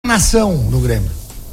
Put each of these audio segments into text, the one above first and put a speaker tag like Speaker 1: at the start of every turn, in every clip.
Speaker 1: nação no Grêmio.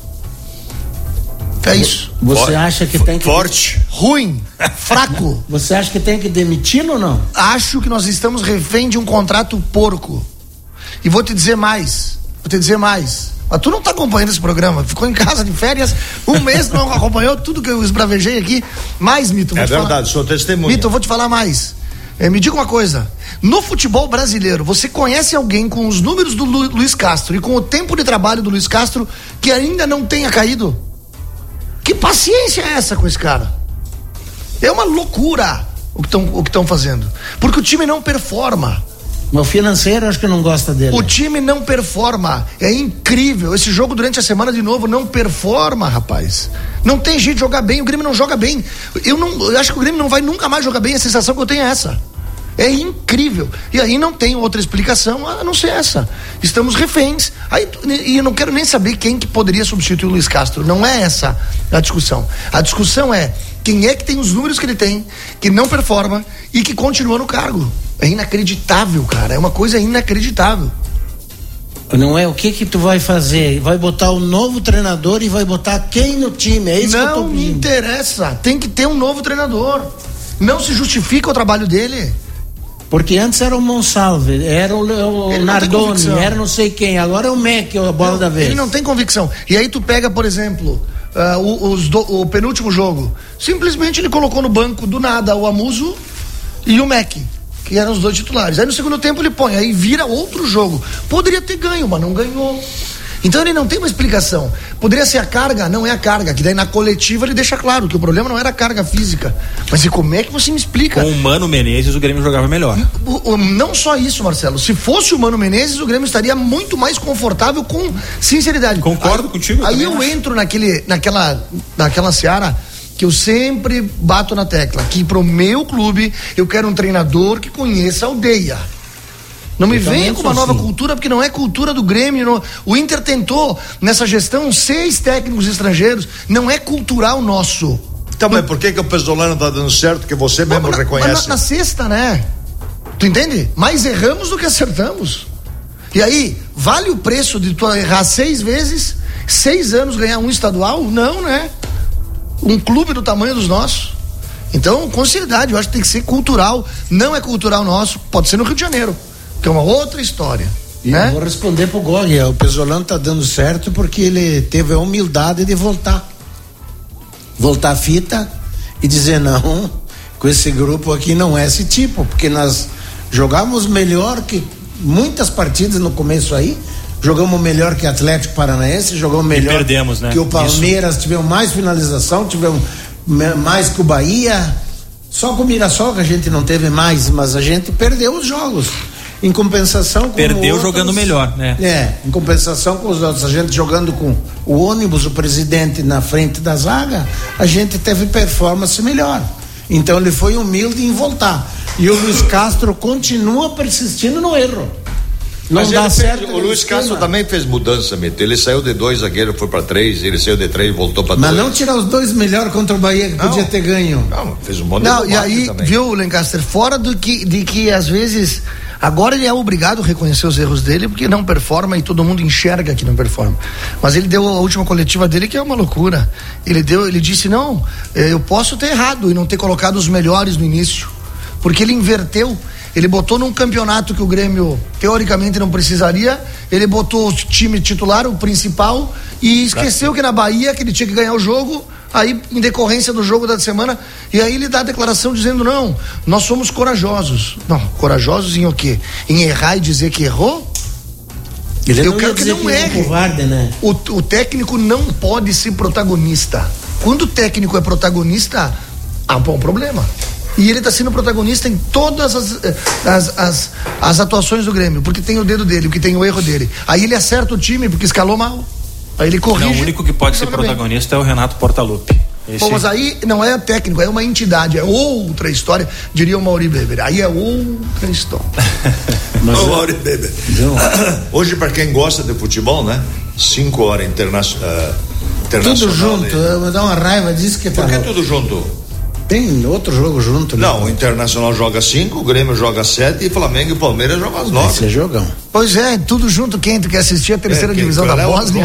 Speaker 1: É isso.
Speaker 2: Você acha que tem que...
Speaker 3: Forte.
Speaker 1: Ruim, fraco.
Speaker 2: Você acha que tem que demiti-lo ou não?
Speaker 1: Acho que nós estamos refém de um contrato porco. E vou te dizer mais. Mas tu não tá acompanhando esse programa. Ficou em casa de férias, um mês, não acompanhou tudo que eu esbravejei aqui. Mais, Mito.
Speaker 3: É verdade, sou testemunha.
Speaker 1: Mito, eu vou te falar mais. Me diga uma coisa. No futebol brasileiro, você conhece alguém com os números do Luiz Castro e com o tempo de trabalho do Luiz Castro que ainda não tenha caído? Que paciência é essa com esse cara? É uma loucura o que estão fazendo. Porque o time não performa.
Speaker 2: O financeiro acho que não gosta dele.
Speaker 1: O time não performa. É incrível. Esse jogo durante a semana de novo não performa, rapaz. Não tem jeito de jogar bem. O Grêmio não joga bem. Eu acho que o Grêmio não vai nunca mais jogar bem. A sensação que eu tenho é essa. É incrível. E aí não tem outra explicação a não ser essa. Estamos reféns. E eu não quero nem saber quem que poderia substituir o Luiz Castro. Não é essa a discussão. A discussão é quem é que tem os números que ele tem, que não performa e que continua no cargo. É inacreditável, cara. É uma coisa inacreditável.
Speaker 2: Não é? O que tu vai fazer? Vai botar um novo treinador e vai botar quem no time? É isso que eu tô
Speaker 1: pedindo. Não me interessa. Tem que ter um novo treinador. Não se justifica o trabalho dele.
Speaker 2: Porque antes era o Monsalve, era o Nardoni, era não sei quem, agora é o Mac, a bola da vez.
Speaker 1: Ele não tem convicção. E aí tu pega, por exemplo, o penúltimo jogo. Simplesmente ele colocou no banco do nada o Amuso e o Mac, que eram os dois titulares. Aí no segundo tempo ele põe, aí vira outro jogo. Poderia ter ganho, mas não ganhou. Então ele não tem uma explicação. Poderia ser a carga, não é a carga, que daí na coletiva ele deixa claro que o problema não era a carga física. Mas e como é que você me explica?
Speaker 4: Com o Mano Menezes o Grêmio jogava melhor.
Speaker 1: Não só isso, Marcelo. Se fosse o Mano Menezes, o Grêmio estaria muito mais confortável, com sinceridade.
Speaker 4: Concordo contigo.
Speaker 1: Aí eu entro naquela seara que eu sempre bato na tecla, que pro meu clube eu quero um treinador que conheça a aldeia. Não me venha com uma nova cultura, porque não é cultura do Grêmio. O Inter tentou, nessa gestão, 6 técnicos estrangeiros. Não é cultural nosso.
Speaker 3: Então, mas por que o Pezzolano tá dando certo, que você mesmo reconhece?
Speaker 1: Na sexta, né? Tu entende? Mais erramos do que acertamos. E aí, vale o preço de tu errar 6 vezes, 6 anos ganhar um estadual? Não, né? Um clube do tamanho dos nossos. Então, com seriedade, eu acho que tem que ser cultural. Não é cultural nosso, pode ser no Rio de Janeiro, que é uma outra história.
Speaker 2: E né? Eu vou responder pro Gog, o Pezzolano tá dando certo porque ele teve a humildade de voltar a fita e dizer não, com esse grupo aqui não é esse tipo, porque nós jogávamos melhor que muitas partidas no começo aí, jogamos melhor que Atlético Paranaense, jogamos melhor
Speaker 4: e perdemos, né?
Speaker 2: Que o Palmeiras, tivemos mais finalização, tivemos mais que o Bahia, só com o Mirassol que a gente não teve mais, mas a gente perdeu os jogos. Em compensação,
Speaker 4: perdeu jogando melhor, né?
Speaker 2: Em compensação com os outros, a gente jogando com o ônibus, o presidente na frente da zaga, a gente teve performance melhor. Então ele foi humilde em voltar. E o Luiz Castro continua persistindo no erro.
Speaker 3: Mas não dá certo. O Luiz Castro também fez mudança, Mito. Ele saiu de 2 zagueiros, foi para 3, ele saiu de 3 e voltou para 2.
Speaker 2: Mas não tirar os 2 melhores contra o Bahia, que podia ter ganho.
Speaker 3: Não, fez um monte de
Speaker 1: não, e aí,
Speaker 3: também.
Speaker 1: Viu, Lancaster, fora de que às vezes, agora ele é obrigado a reconhecer os erros dele, porque não performa e todo mundo enxerga que não performa. Mas ele deu a última coletiva dele, que é uma loucura. Ele disse, não, eu posso ter errado e não ter colocado os melhores no início, porque ele inverteu. Ele botou num campeonato que o Grêmio teoricamente não precisaria, ele botou o time titular, o principal, e esqueceu que na Bahia que ele tinha que ganhar o jogo, aí em decorrência do jogo da semana, e aí ele dá a declaração dizendo, não, nós somos corajosos. Não, corajosos em o quê? Em errar e dizer que errou? Eu quero que não erre.
Speaker 2: Covarde, né?
Speaker 1: O técnico não pode ser protagonista. Quando o técnico é protagonista, há um bom problema. E ele está sendo protagonista em todas as atuações do Grêmio, porque tem o dedo dele, porque tem o erro dele. Aí ele acerta o time porque escalou mal. Aí ele corrige.
Speaker 4: Não, o único que pode ser protagonista é o Renato Portaluppi.
Speaker 1: Pô, mas aí não é técnico, é uma entidade, é outra história, diria o Mauri Weber. Aí é outra história.
Speaker 3: Ô, Mauri Weber. Hoje, para quem gosta de futebol, né? 5 horas internacional.
Speaker 2: Tudo junto, me dá uma raiva disso que
Speaker 3: Por que tudo junto?
Speaker 2: Tem outro jogo junto.
Speaker 3: Não, o Internacional joga 5, o Grêmio joga 7 e Flamengo e Palmeiras jogam as 9.
Speaker 2: Esse é jogão.
Speaker 1: Pois é, tudo junto. Quem tu quer assistir a terceira divisão da Bósnia?